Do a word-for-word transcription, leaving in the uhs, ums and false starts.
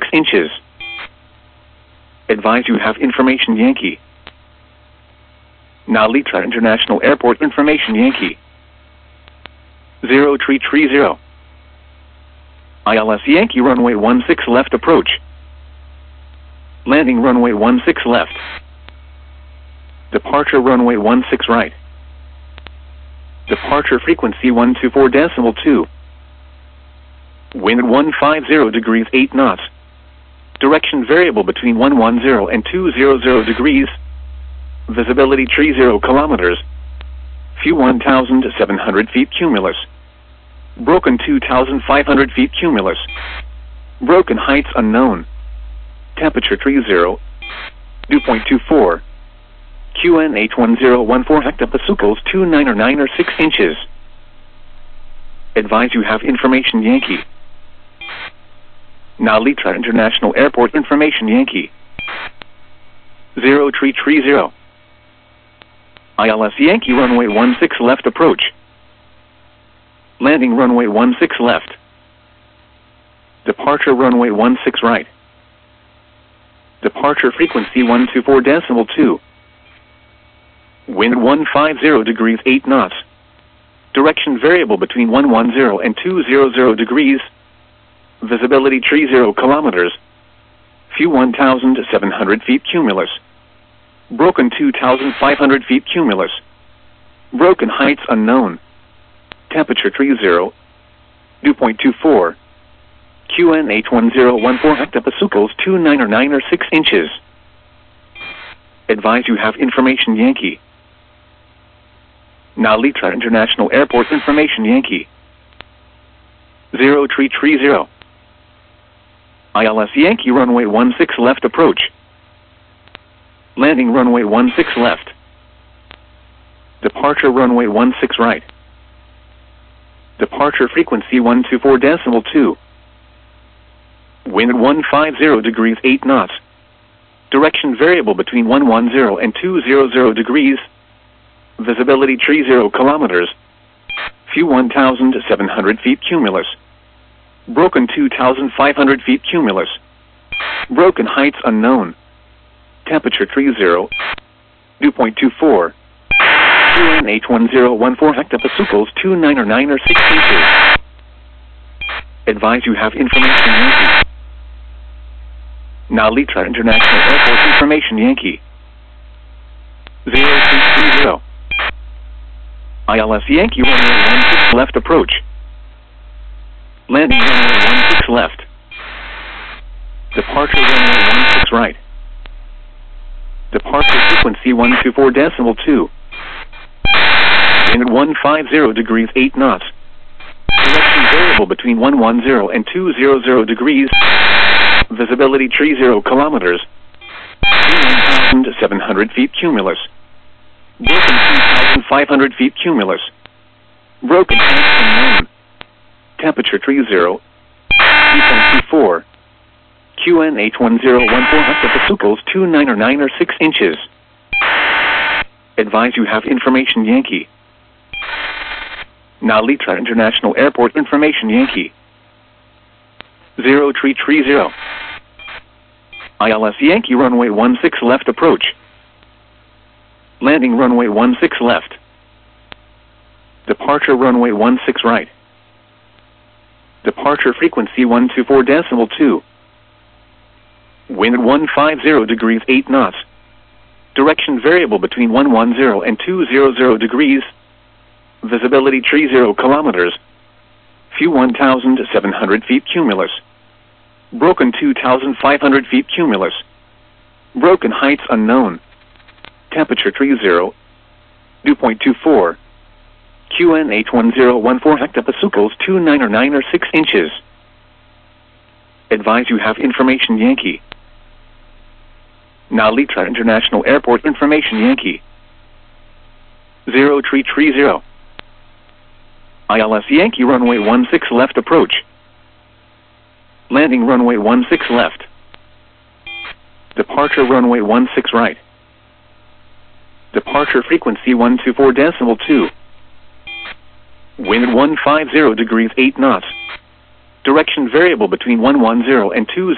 inches. Advise you have information Yankee. Narita International Airport information Yankee. zero three three zero. I L S Yankee runway one six left approach. Landing runway one six left. Departure runway one six right. Departure frequency one two four decimal two. Wind one five zero degrees eight knots. Direction variable between one one zero and two hundred degrees. Visibility three zero kilometers. Few one thousand seven hundred feet cumulus. Broken two thousand five hundred feet cumulus. Broken heights unknown. Temperature three zero. Dew point two four. Q N H one zero one four hectopascals two nine or nine or six inches. Advise you have information Yankee. Narita International Airport information Yankee. zero three three zero. I L S Yankee runway one six left approach. Landing runway one six left. Departure runway one six right. Departure frequency one two four decimal two. Wind one five zero degrees eight knots. Direction variable between one one zero and two hundred degrees. Visibility three zero kilometers. Few one thousand seven hundred feet cumulus. Broken two thousand five hundred feet cumulus. Broken heights unknown. Temperature three zero. Dew point two four. Q N H one zero one four hectopascals two nine or nine or six inches. Advise you have information Yankee. Narita International Airport information Yankee. zero three three zero. I L S Yankee runway one six left approach. Landing runway one six left. Departure runway one six right. Departure frequency one two four decimal two. Wind one five zero degrees eight knots. Direction variable between one one zero and two hundred degrees. Visibility three zero kilometers. Few one thousand seven hundred feet cumulus. Broken two thousand five hundred feet cumulus. Broken heights unknown. Temperature three zero. Dew point two four. Q N H one zero one four hectopascals two nine or nine or six inches. Advise you have information Yankee. Narita International Airport information Yankee. zero three three zero. I L S Yankee runway one six left approach. Landing runway one six left. Departure runway one six right. Departure frequency one two four decimal two. Wind one five zero degrees eight knots. Direction variable between one one zero and two hundred degrees. Visibility three zero kilometers. one thousand seven hundred feet cumulus. Broken two thousand five hundred feet cumulus. Broken heights unknown. Temperature three zero. Dew point two four. Q N H one zero one four hectopascals two nine or nine or six inches. Advise you have information Yankee. Narita International Airport information Yankee. zero three three zero. I L S Yankee runway one six left approach. Landing runway one six left. Departure runway one six right. Departure frequency one two four decimal two. Wind one five zero degrees eight knots. Direction variable between one one zero and two hundred degrees. Visibility three zero kilometers. Few one thousand seven hundred feet cumulus. Broken two thousand five hundred feet cumulus. Broken heights unknown. Temperature three zero. Dew point two four. Q N H one zero one four hectopascals two nine or nine or six inches. Advise you have information Yankee. Narita International Airport information Yankee. zero three three zero. I L S Yankee runway one six left approach. Landing runway one six left. Departure runway one six right. Departure frequency one two four decimal two. Wind one five zero degrees eight knots. Direction variable between one one zero and two